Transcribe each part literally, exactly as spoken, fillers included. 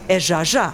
é já já.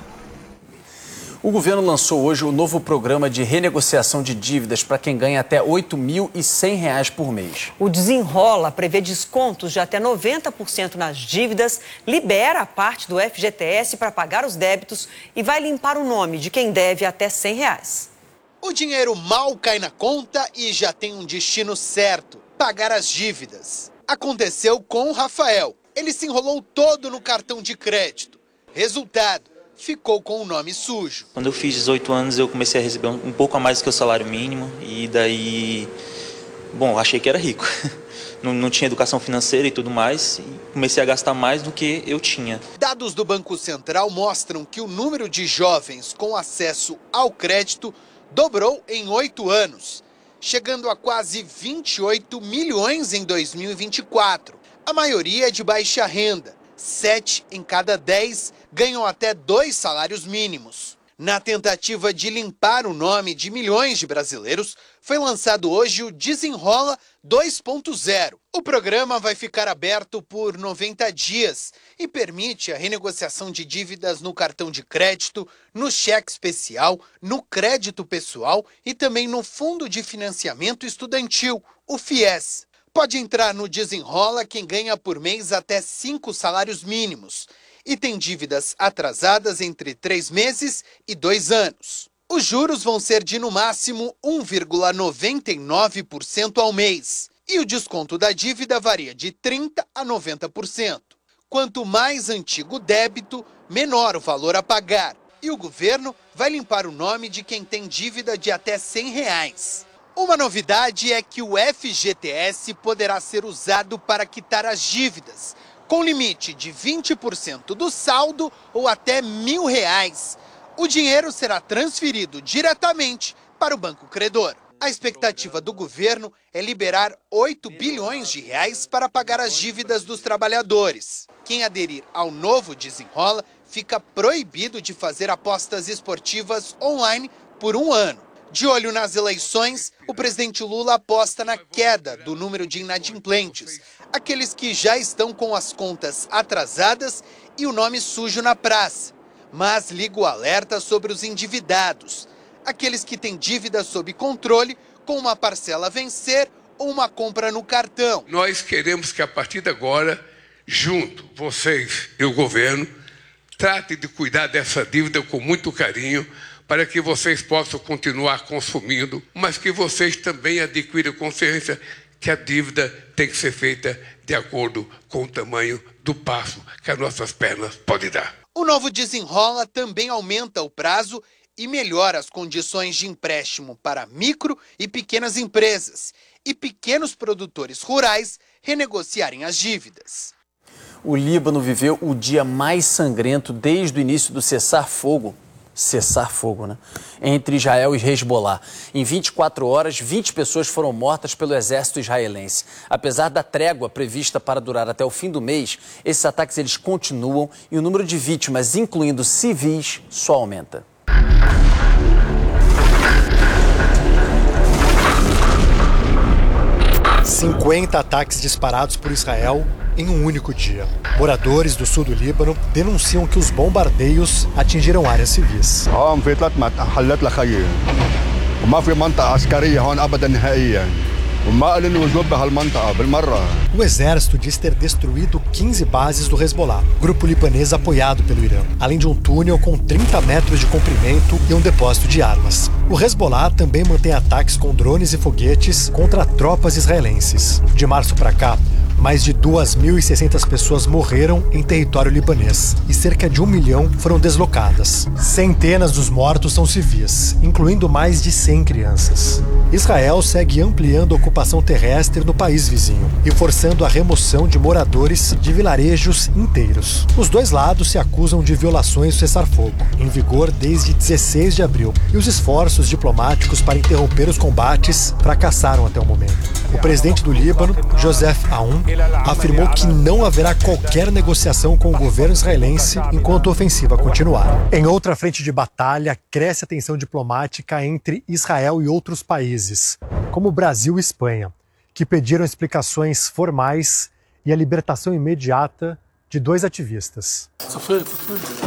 O governo lançou hoje o novo programa de renegociação de dívidas para quem ganha até oito mil e cem reais por mês. O Desenrola prevê descontos de até noventa por cento nas dívidas, libera a parte do F G T S para pagar os débitos e vai limpar o nome de quem deve até cem reais. O dinheiro mal cai na conta e já tem um destino certo: pagar as dívidas. Aconteceu com o Rafael. Ele se enrolou todo no cartão de crédito. Resultado: ficou com o nome sujo. Quando eu fiz dezoito anos, eu comecei a receber um, um pouco a mais do que o salário mínimo e daí, bom, achei que era rico. Não, não tinha educação financeira e tudo mais, e comecei a gastar mais do que eu tinha. Dados do Banco Central mostram que o número de jovens com acesso ao crédito dobrou em oito anos, chegando a quase vinte e oito milhões em dois mil e vinte e quatro. A maioria é de baixa renda. Sete em cada dez ganham até dois salários mínimos. Na tentativa de limpar o nome de milhões de brasileiros, foi lançado hoje o Desenrola dois ponto zero. O programa vai ficar aberto por noventa dias e permite a renegociação de dívidas no cartão de crédito, no cheque especial, no crédito pessoal e também no Fundo de Financiamento Estudantil, o FIES. Pode entrar no Desenrola quem ganha por mês até cinco salários mínimos e tem dívidas atrasadas entre três meses e dois anos. Os juros vão ser de, no máximo, um vírgula noventa e nove por cento ao mês. E o desconto da dívida varia de trinta por cento a noventa por cento. Quanto mais antigo o débito, menor o valor a pagar. E o governo vai limpar o nome de quem tem dívida de até cem reais. Uma novidade é que o F G T S poderá ser usado para quitar as dívidas, com limite de vinte por cento do saldo ou até mil reais. O dinheiro será transferido diretamente para o banco credor. A expectativa do governo é liberar oito bilhões de reais para pagar as dívidas dos trabalhadores. Quem aderir ao novo Desenrola fica proibido de fazer apostas esportivas online por um ano. De olho nas eleições, o presidente Lula aposta na queda do número de inadimplentes, aqueles que já estão com as contas atrasadas e o nome sujo na praça. Mas liga o alerta sobre os endividados, aqueles que têm dívidas sob controle, com uma parcela a vencer ou uma compra no cartão. Nós queremos que a partir de agora, junto, vocês e o governo, tratem de cuidar dessa dívida com muito carinho, para que vocês possam continuar consumindo, mas que vocês também adquiram consciência que a dívida tem que ser feita de acordo com o tamanho do passo que as nossas pernas podem dar. O novo Desenrola também aumenta o prazo e melhora as condições de empréstimo para micro e pequenas empresas e pequenos produtores rurais renegociarem as dívidas. O Líbano viveu o dia mais sangrento desde o início do cessar-fogo. Cessar-fogo, né? Entre Israel e Hezbollah. Em vinte e quatro horas, vinte pessoas foram mortas pelo exército israelense. Apesar da trégua prevista para durar até o fim do mês, esses ataques eles continuam e o número de vítimas, incluindo civis, só aumenta. cinquenta ataques disparados por Israel em um único dia. Moradores do sul do Líbano denunciam que os bombardeios atingiram áreas civis. O exército diz ter destruído quinze bases do Hezbollah, grupo libanês apoiado pelo Irã, além de um túnel com trinta metros de comprimento e um depósito de armas. O Hezbollah também mantém ataques com drones e foguetes contra tropas israelenses. De março para cá, mais de duas mil e seiscentas pessoas morreram em território libanês e cerca de um milhão foram deslocadas. Centenas dos mortos são civis, incluindo mais de cem crianças. Israel segue ampliando a ocupação terrestre no país vizinho e forçando a remoção de moradores de vilarejos inteiros. Os dois lados se acusam de violações do cessar-fogo, em vigor desde dezesseis de abril, e os esforços diplomáticos para interromper os combates fracassaram até o momento. O presidente do Líbano, Joseph Aoun, afirmou que não haverá qualquer negociação com o governo israelense enquanto a ofensiva continuar. Em outra frente de batalha, cresce a tensão diplomática entre Israel e outros países, como Brasil e Espanha, que pediram explicações formais e a libertação imediata de dois ativistas.